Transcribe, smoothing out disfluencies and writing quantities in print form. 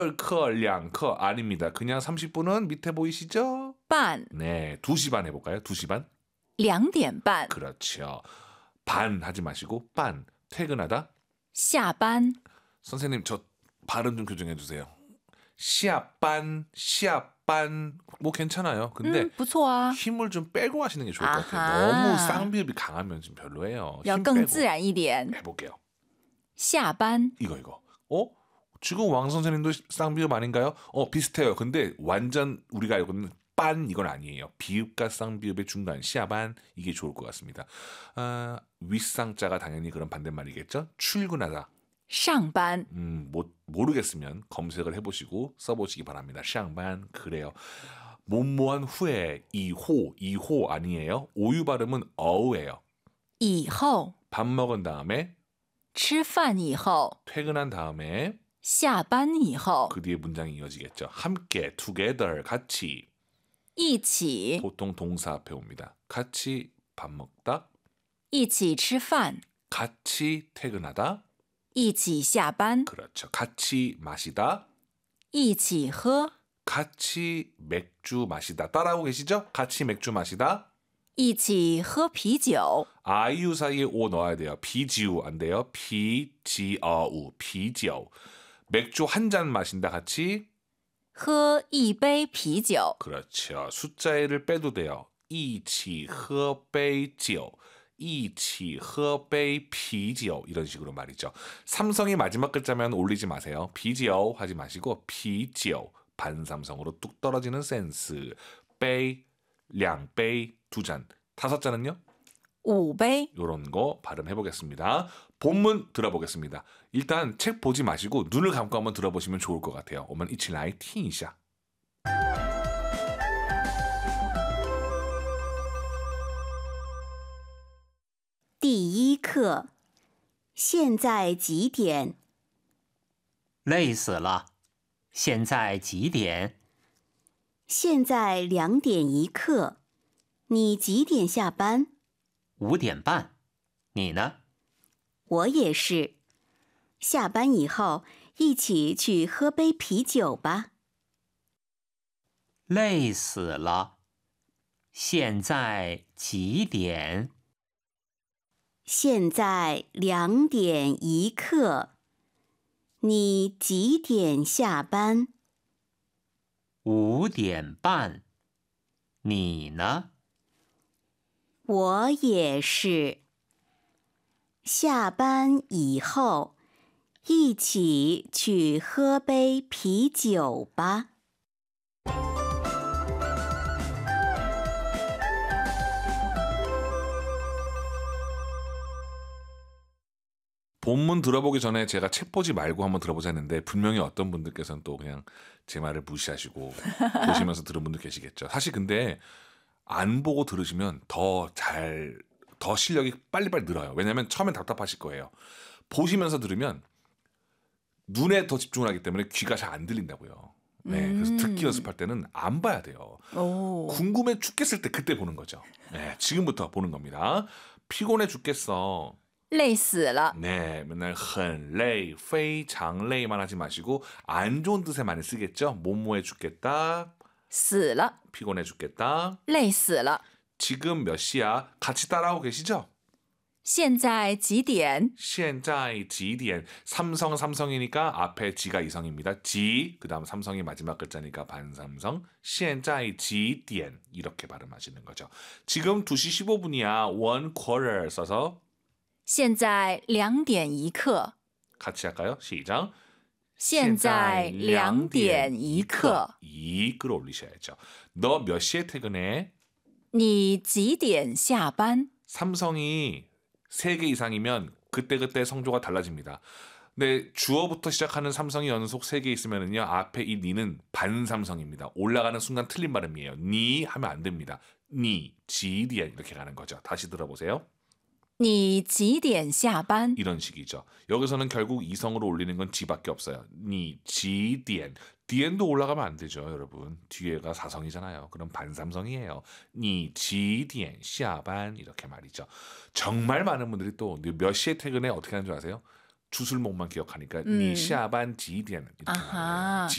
1课, 2课 아닙니다. 그냥 30분은 밑에 보이시죠? 半 네, 2시 반 해볼까요? 2시 반? 2点半 그렇죠. 반 하지 마시고 반, 퇴근하다. 下班 선생님 저 발음 좀 교정해 주세요. 시합반, 시합반 뭐 괜찮아요. 근데 不错啊 힘을 좀 빼고 하시는 게 좋을 것 같아요. 아하. 너무 쌍비읍이 강하면 좀 별로예요. 要 힘 更 빼고 自然一点 해볼게요. 下班 이거. 지금 왕 선생님도 쌍비읍 아닌가요? 비슷해요. 근데 완전 우리가 알고 있는 빤 이건 아니에요. 비읍과 쌍비읍의 중간 시아반 이게 좋을 것 같습니다. 윗상자가 당연히 그런 반대말이겠죠. 출근하다. 上班 모르겠으면 검색을 해보시고 써보시기 바랍니다. 샹반 그래요. 뭐뭐한 후에 이호 아니에요. 오유 발음은 어우예요. 以后 밥 먹은 다음에 吃饭以后 퇴근한 다음에 下班以后 그 뒤에 문장이 이어지겠죠. 함께 together 같이 一起 보통 동사 앞에 옵니다. 같이 밥 먹다 一起吃饭 같이 퇴근하다 一起下班 그렇죠. 같이 마시다 一起喝 같이 맥주 마시다 따라하고 계시죠? 같이 맥주 마시다 一起喝啤酒 아이유 사이에 오 넣어야 돼요. 비지우 안 돼요. 비지어우 비지오 맥주 한 잔 마신다 같이 喝一杯啤酒 그렇죠. 숫자를 빼도 돼요. 一起喝杯酒 一起喝杯啤酒 이런 식으로 말이죠. 삼성이 마지막 글자면 올리지 마세요. 비지오 하지 마시고 비지오 반삼성으로 뚝 떨어지는 센스. 杯, 2杯, 2잔. 5잔은요? 五杯 이런 거 발음해 보겠습니다. 본문 들어보겠습니다. 일단 책 보지 마시고 눈을 감고 한번 들어보시면 좋을 것 같아요. 我们一起来听一下. 第一课，现在几点？ 累死了，现在几点？ 现在2点1刻。你几点下班？ 5点半。你呢？ 我也是。下班以后一起去喝杯啤酒吧。 累死了，现在几点？ 现在2点1刻。你几点下班 ？5点半。你呢？ 我也是。下班以后一起去喝杯啤酒吧。 본문 들어보기 전에 제가 책 보지 말고 한번 들어보자 했는데 분명히 어떤 분들께서는 또 그냥 제 말을 무시하시고 보시면서 들은 분들 계시겠죠. 사실 근데 안 보고 들으시면 더 실력이 빨리빨리 늘어요. 왜냐하면 처음엔 답답하실 거예요. 보시면서 들으면 눈에 더 집중을 하기 때문에 귀가 잘 안 들린다고요. 네, 그래서 듣기 연습할 때는 안 봐야 돼요. 오. 궁금해 죽겠을 때 그때 보는 거죠. 네, 지금부터 보는 겁니다. 피곤해 죽겠어. 累死了 네, 맨날 很累, 非常累만 하지 마시고 안 좋은 뜻에 많이 쓰겠죠. 뭐뭐해 죽겠다, 死了 피곤해 죽겠다. 累死了 지금 몇 시야? 같이 따라하고 계시죠? 现在几点现在几点? 삼성이니까 앞에 지가 이성입니다. 지, 그 다음 삼성이 마지막 글자니까 반삼성. 现在几点? 이렇게 발음하시는 거죠. 지금 2시 15분이야. 1/4 써서 现在2点1刻 같이 할까요? 시작. 现在2点1刻 이 끌어올리셔야죠. 너 몇 시에 퇴근해? 你几点下班 삼성이 3개 이상이면 그때그때 성조가 달라집니다. 근데 주어부터 시작하는 삼성이 연속 3개 있으면은요. 앞에 이 니는 반삼성입니다. 올라가는 순간 틀린 발음이에요. 니 하면 안 됩니다. 니, 지디엔 이렇게 가는 거죠. 다시 들어보세요. 你几点下班 이런 식이죠. 여기서는 결국 이성으로 올리는 건 지밖에 없어요. 니, 지, 디엔. 디엔도 올라가면 안 되죠, 여러분. 뒤에가 사성이잖아요. 그럼 반삼성이에요. 니, 지, 디엔, 시아반 이렇게 말이죠. 정말 많은 분들이 또 몇 시에 퇴근해 어떻게 하는 줄 아세요? 주술목만 기억하니까 니, 시아반, 지, 디엔 이렇게 아하. 말해요.